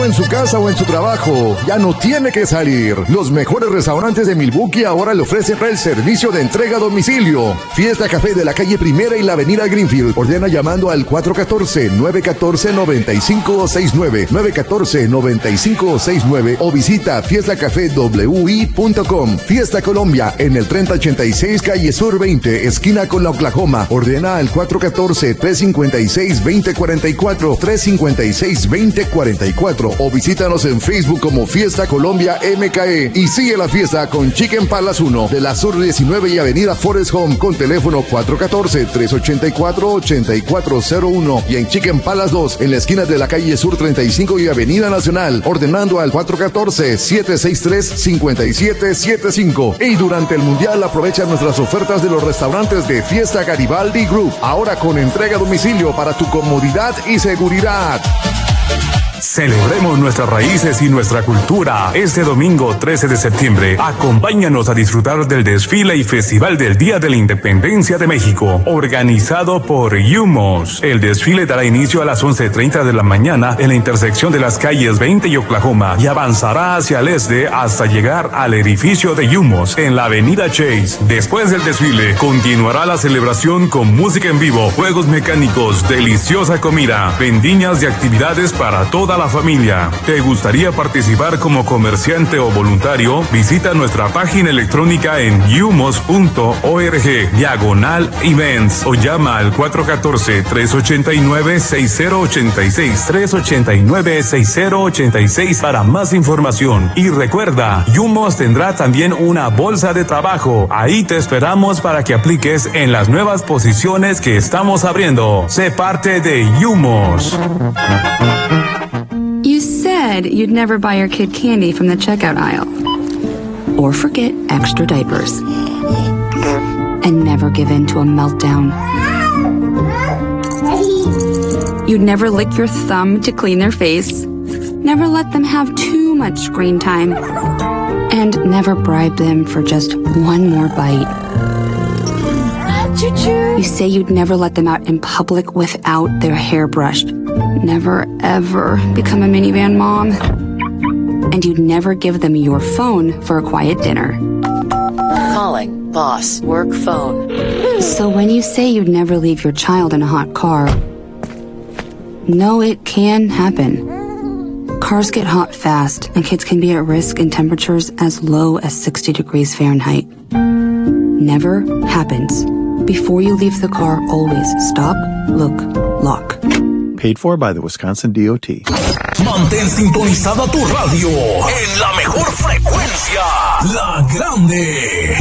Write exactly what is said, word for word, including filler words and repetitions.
En su casa o en su trabajo, ya no tiene que salir. Los mejores restaurantes de Milwaukee ahora le ofrecen el servicio de entrega a domicilio. Fiesta Café de la calle Primera y la avenida Greenfield. Ordena llamando al cuatro uno cuatro, nueve uno cuatro, nueve cinco seis nueve, nueve uno cuatro, nueve cinco seis nueve o visita fiesta café w i punto com. Fiesta Colombia en el treinta ochenta y seis calle Sur veinte, esquina con la Oklahoma. Ordena al cuatro uno cuatro, tres cinco seis, dos cero cuatro cuatro, tres cinco seis, dos cero cuatro cuatro o visítanos en Facebook como Fiesta Colombia M K E y sigue la fiesta con Chicken Palace uno de la Sur diecinueve y avenida Forest Home con teléfono cuatro uno cuatro, tres ocho cuatro, ocho cuatro cero uno y en Chicken Palace dos en la esquina de la calle Sur treinta y cinco y avenida Nacional, ordenando al cuatro uno cuatro, siete seis tres, cinco siete siete cinco. Y durante el Mundial aprovecha nuestras ofertas de los restaurantes de Fiesta Garibaldi Group, ahora con entrega a domicilio para tu comodidad y seguridad. Celebremos nuestras raíces y nuestra cultura. Este domingo trece de septiembre, acompáñanos a disfrutar del desfile y festival del Día de la Independencia de México, organizado por Yumos. El desfile dará inicio a las once treinta de la mañana en la intersección de las calles veinte y Oklahoma y avanzará hacia el este hasta llegar al edificio de Yumos en la avenida Chase. Después del desfile, continuará la celebración con música en vivo, juegos mecánicos, deliciosa comida, vendimias y actividades para toda la familia. ¿Te gustaría participar como comerciante o voluntario? Visita nuestra página electrónica en yumos punto org, diagonal events, o llama al cuatro uno cuatro, tres ocho nueve, seis cero ocho seis, tres ocho nueve, seis cero ocho seis para más información. Y recuerda, Yumos tendrá también una bolsa de trabajo. Ahí te esperamos para que apliques en las nuevas posiciones que estamos abriendo. Sé parte de Yumos. You said you'd never buy your kid candy from the checkout aisle. Or forget extra diapers. And never give in to a meltdown. You'd never lick your thumb to clean their face. Never let them have too much screen time. And never bribe them for just one more bite. You say you'd never let them out in public without their hair brushed. Never, ever become a minivan mom. And you'd never give them your phone for a quiet dinner. Calling boss work phone. So when you say you'd never leave your child in a hot car, no, it can happen. Cars get hot fast, and kids can be at risk in temperatures as low as sixty degrees Fahrenheit. Never happens. Before you leave the car, always stop, look, lock. Paid for by the Wisconsin D O T. Mantén sintonizada tu radio en la mejor frecuencia, La Grande.